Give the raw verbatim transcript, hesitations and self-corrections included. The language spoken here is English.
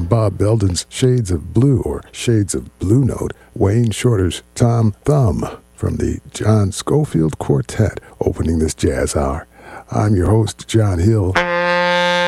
from Bob Belden's Shades of Blue or Shades of Blue Note, Wayne Shorter's Tom Thumb from the John Schofield Quartet opening this jazz hour. I'm your host, John Hill.